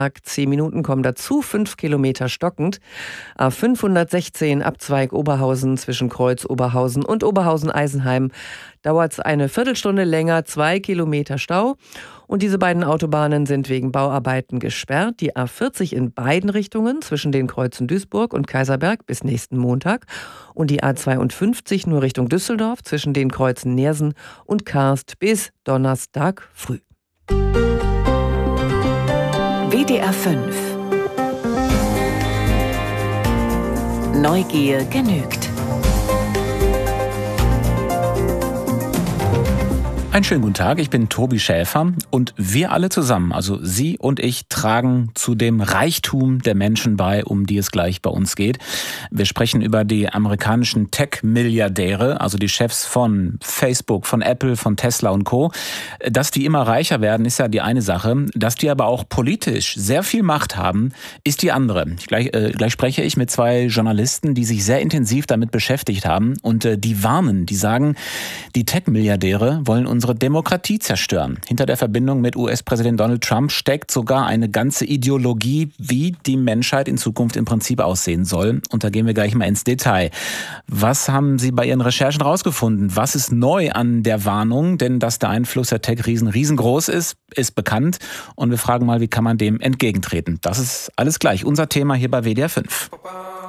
10 Minuten kommen dazu, 5 Kilometer stockend. A516 Abzweig Oberhausen zwischen Kreuz Oberhausen und Oberhausen-Eisenheim dauert es eine Viertelstunde länger, 2 Kilometer Stau. Und diese beiden Autobahnen sind wegen Bauarbeiten gesperrt. Die A40 in beiden Richtungen zwischen den Kreuzen Duisburg und Kaiserberg bis nächsten Montag. Und die A52 nur Richtung Düsseldorf zwischen den Kreuzen Neersen und Karst bis Donnerstag früh. WDR 5 Neugier genügt. Einen schönen guten Tag, ich bin Tobi Schäfer und wir alle zusammen, also Sie und ich, tragen zu dem Reichtum der Menschen bei, um die es gleich bei uns geht. Wir sprechen über die amerikanischen Tech-Milliardäre, also die Chefs von Facebook, von Apple, von Tesla und Co. Dass die immer reicher werden, ist ja die eine Sache. Dass die aber auch politisch sehr viel Macht haben, ist die andere. Gleich spreche ich mit zwei Journalisten, die sich sehr intensiv damit beschäftigt haben und die warnen, die sagen, die Tech-Milliardäre wollen unsere Demokratie zerstören. Hinter der Verbindung mit US-Präsident Donald Trump steckt sogar eine ganze Ideologie, wie die Menschheit in Zukunft im Prinzip aussehen soll. Und da gehen wir gleich mal ins Detail. Was haben Sie bei Ihren Recherchen rausgefunden? Was ist neu an der Warnung? Denn dass der Einfluss der Tech-Riesen riesengroß ist bekannt. Und wir fragen mal, wie kann man dem entgegentreten? Das ist alles gleich unser Thema hier bei WDR 5.